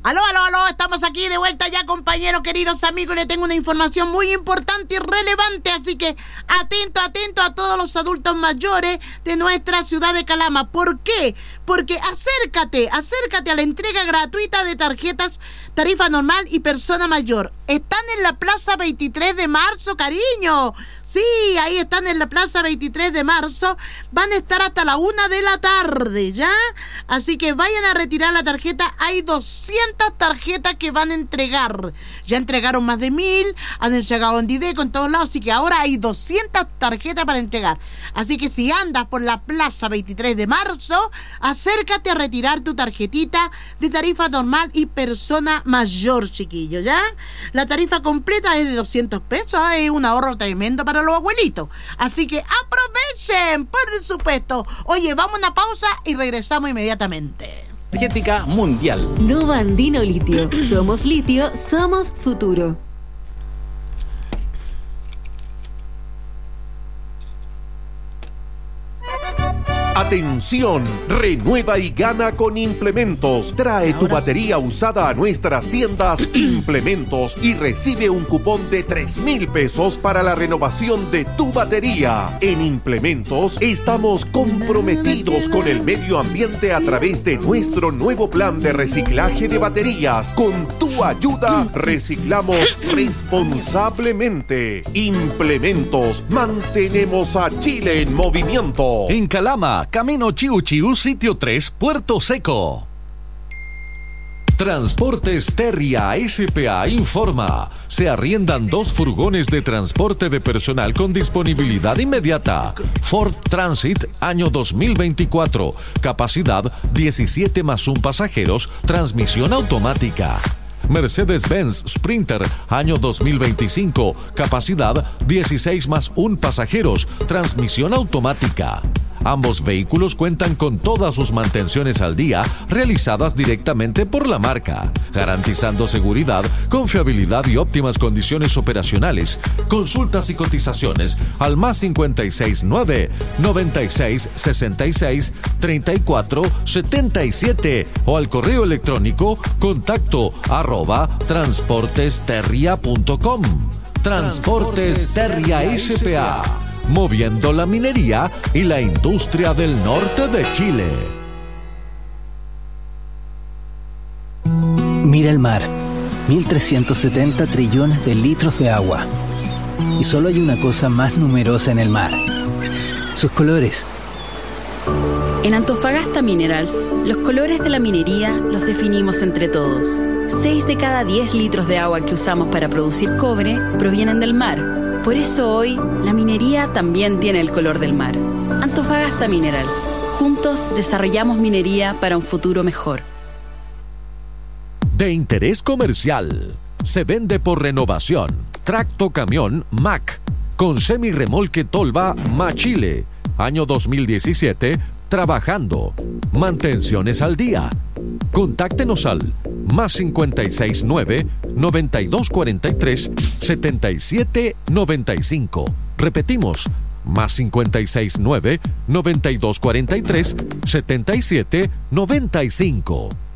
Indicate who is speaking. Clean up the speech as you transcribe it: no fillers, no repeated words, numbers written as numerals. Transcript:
Speaker 1: Aló, estamos aquí de vuelta ya, compañeros, queridos amigos. Le tengo una información muy importante y relevante, así que atento a todos los adultos mayores de nuestra ciudad de Calama. ¿Por qué? Porque acércate a la entrega gratuita de tarjetas tarifa normal y persona mayor. Están en la Plaza 23 de marzo, cariño. Sí, ahí están en la Plaza 23 de marzo. Van a estar hasta la 1 de la tarde, ¿ya? Así que vayan a retirar la tarjeta. Hay 200 tarjetas que van a entregar. Ya entregaron más de 1000, han entregado en Dideco en todos lados, así que ahora hay 200 tarjetas para entregar. Así que si andas por la Plaza 23 de marzo, acércate a retirar tu tarjetita de tarifa normal y persona mayor, chiquillo, ¿ya? La tarifa completa es de 200 pesos, es un ahorro tremendo para los abuelitos. Así que aprovechen, por supuesto. Oye, vamos a una pausa y regresamos inmediatamente.
Speaker 2: Energética Mundial.
Speaker 3: Nova Andino Litio. Somos litio, somos futuro.
Speaker 4: Atención, renueva y gana con Implementos. Trae tu batería usada a nuestras tiendas Implementos y recibe un cupón de 3,000 pesos para la renovación de tu batería. En Implementos estamos comprometidos con el medio ambiente a través de nuestro nuevo plan de reciclaje de baterías. Con tu ayuda, reciclamos responsablemente. Implementos, mantenemos a Chile en movimiento.
Speaker 5: En Calama, Camino Chiu Chiu, sitio 3, Puerto Seco. Transportes Terria S.p.A. informa. Se arriendan 2 furgones de transporte de personal con disponibilidad inmediata. Ford Transit, año 2024. Capacidad 17 más 1 pasajeros, transmisión automática. Mercedes-Benz Sprinter, año 2025. Capacidad 16 más 1 pasajeros, transmisión automática. Ambos vehículos cuentan con todas sus mantenciones al día realizadas directamente por la marca, garantizando seguridad, confiabilidad y óptimas condiciones operacionales. Consultas y cotizaciones al más 569 96 66 34 77 o al correo electrónico contacto@transportesterria.com. Transportes Terria S.p.A. moviendo la minería y la industria del norte de Chile.
Speaker 6: Mira el mar, 1.370 trillones de litros de agua. Y solo hay una cosa más numerosa en el mar: sus colores.
Speaker 7: En Antofagasta Minerals, los colores de la minería los definimos entre todos. 6 de cada 10 litros de agua que usamos para producir cobre provienen del mar. Por eso hoy, la minería también tiene el color del mar. Antofagasta Minerals. Juntos desarrollamos minería para un futuro mejor.
Speaker 5: De interés comercial. Se vende por renovación. Tracto camión Mack. Con semirremolque Tolva Machile. Año 2017. Trabajando. Mantenciones al día. Contáctenos al más 569 9243 7795. Repetimos, más 569 9243 7795.